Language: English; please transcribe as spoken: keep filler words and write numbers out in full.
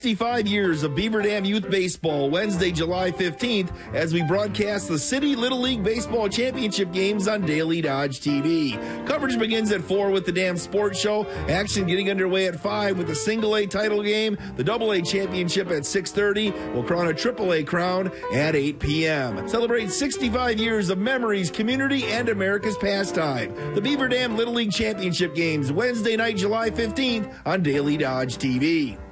fifty-five years of Beaver Dam Youth Baseball, Wednesday, July fifteenth, as we broadcast the City Little League Baseball Championship games on Daily Dodge T V. Coverage begins at four with the Dam Sports Show. Action getting underway at five with the Single A title game. The Double A Championship at six thirty. We'll crown a Triple A crown at eight p.m. Celebrate sixty-five years of memories, community, and America's pastime. The Beaver Dam Little League Championship games, Wednesday night, July fifteenth on Daily Dodge T V.